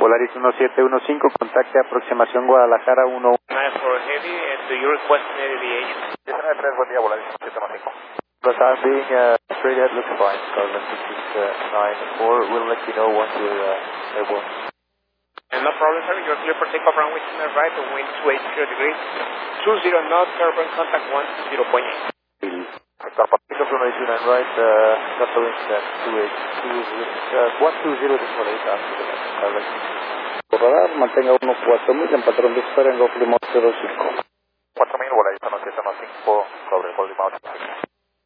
Volaris 1715, contacte aproximación Guadalajara 11. 9 for heavy, and do you request an aviation? 793, buen día, Volaris 715. For the time being, straight ahead looks fine. Skyline 694. We'll let you know once we're airborne. And no problem, sir. You're clear for takeoff runway 29 right, the wind 280 degrees. 20 knots, airborne contact 120.8. Takeoff runway 29 right, got the wind at 120 decimal 8 after the Skyline. Por radar, mantenga 14000 en patrón de espera en Golf Limón 05. 4000, Volaris 1715, sobre Golf Limón 05.